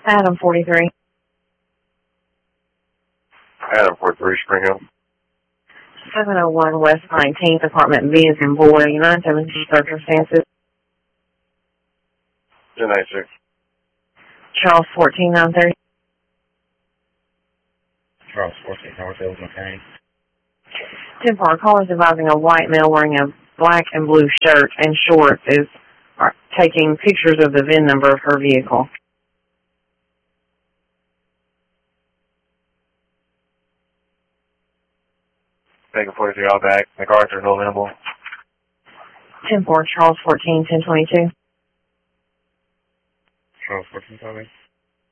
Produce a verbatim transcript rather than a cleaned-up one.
Adam forty-three. Adam forty-three, Spring Hill. seven oh one West nineteenth, Apartment B is in boy, nine seventeen circumstances. ten ninety-six. Charles fourteen nine thirty. Charles fourteen, North Hills, McCain. ten four, call is advising a white male wearing a black and blue shirt and shorts is are taking pictures of the V I N number of her vehicle. Bacon forty-three, all back. MacArthur, no available. ten four, Charles fourteen ten twenty-two. Charles fourteen, sorry.